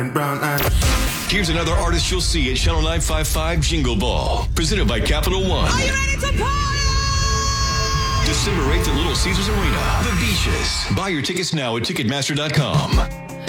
Brown eyes. Here's another artist you'll see at Channel 955 Jingle Ball, presented by Capital One. Are you ready to party? December 8th at Little Caesars Arena, The Beaches. Buy your tickets now at Ticketmaster.com.